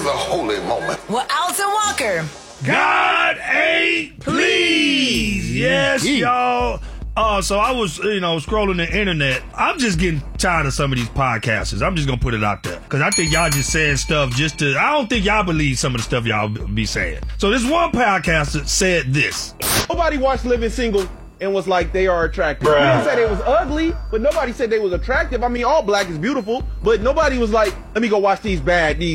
is a holy moment. Well, Alton Walker. God ain't pleased. Yes, y'all. So I was, scrolling the internet. I'm just getting tired of some of these podcasters. I'm just going to put it out there. Because I think y'all just saying stuff I don't think y'all believe some of the stuff y'all be saying. So this one podcaster said this. Nobody watched Living Single and was like, they are attractive. They didn't say they was ugly, but nobody said they was attractive. I mean, all black is beautiful, but nobody was like, let me go watch these.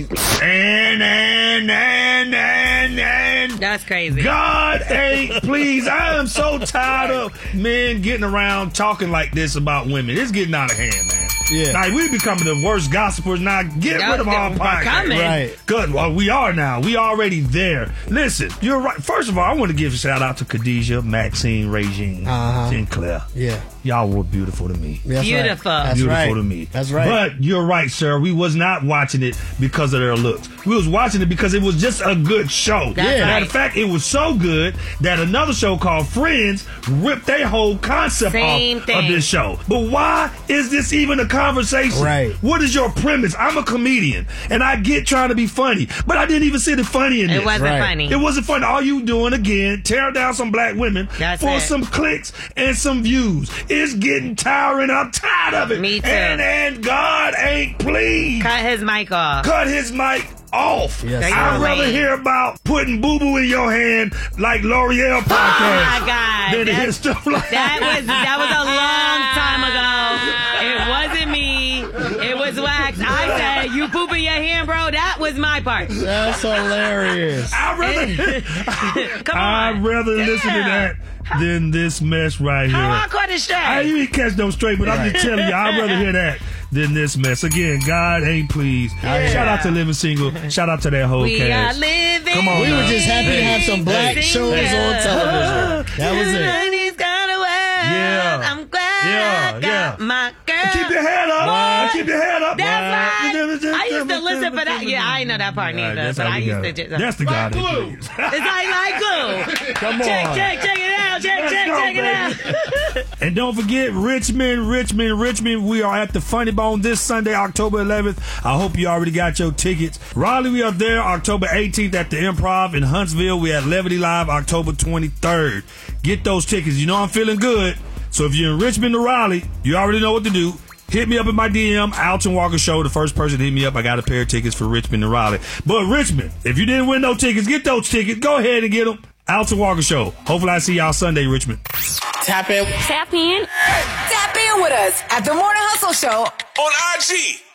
And that's crazy. God ain't pleased. I am so tired of men getting around talking like this about women. It's getting out of hand, man. Yeah. Now, we becoming the worst gossipers. Now, get rid of our podcast. Right. Good. Well, we are now. We already there. Listen, you're right. First of all, I want to give a shout out to Khadijah, Maxine, Regine, Sinclair. Yeah. Y'all were beautiful to me. That's beautiful. Right. That's beautiful right. to me. That's right. But you're right, sir. We was not watching it because of their looks. We was watching it because it was just a good show. That's Matter of fact, it was so good that another show called Friends ripped their whole concept off of this show. But why is this even a conversation? Right. What is your premise? I'm a comedian, and I get trying to be funny, but I didn't even see the funny in this. It wasn't funny. It wasn't funny. All you doing, again, tearing down some black women for some clicks and some views. It's getting tiring. I'm tired of it. Me too. And God ain't pleased. Cut his mic off. Cut his mic off. Yes, I'd rather hear about putting boo-boo in your hand like L'Oreal podcast. Oh my God. Than to hear stuff like that was a long time ago. It wasn't me. It was Wax. I said, you poop in your hand, bro. That was my part. That's hilarious. I'd rather listen to that than this mess right here. How I caught it straight? I didn't catch no straight, but I'm just telling you, I'd rather hear that than this mess. Again, God ain't pleased. Yeah. Shout out to Living Single. Shout out to that whole we cast. Are living. Come on, we were just happy to have some black shows on television. That was it. Yeah. I'm glad I got my girl. Keep your head up. Keep your head up. That's right. I used to listen for that. Yeah, I ain't know that part neither, but I used to just. That's the God that please. It's like glue. Come on. Check it out. Check it out. And don't forget, Richmond. We are at the Funny Bone this Sunday, October 11th. I hope you already got your tickets. Raleigh, we are there October 18th at the Improv. In Huntsville, we at Levity Live October 23rd. Get those tickets. You know I'm feeling good. So if you're in Richmond or Raleigh, you already know what to do. Hit me up in my DM, Alton Walker Show. The first person to hit me up, I got a pair of tickets for Richmond and Raleigh. But Richmond, if you didn't win no tickets, get those tickets. Go ahead and get them. Alton Walker Show. Hopefully I see y'all Sunday, Richmond. Tap in. Tap in with us at The Morning Hustle Show on IG.